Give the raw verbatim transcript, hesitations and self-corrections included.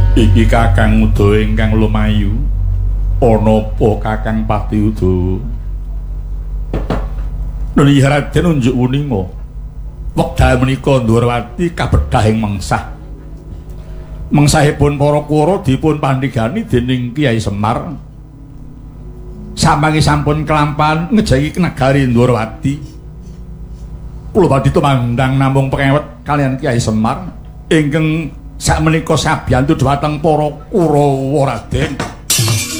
Iki Kakang Udawa ingkang lumayu. Ana apa Kakang Pati Udawa? Nuli Raden unjuk wuninga. Wekdal menika Ndrawati kabedhah ing mengsah. Mengsahipun para Kura dipun pandhigani dening Kyai Semar. Sampangé sampun kelampahan ngejagi negari Ndrawati. Kula badhe tumandang namung pengewet kalian Kyai Semar ingkang sakmenika sabiyantu dhumateng para Kurawa Raden.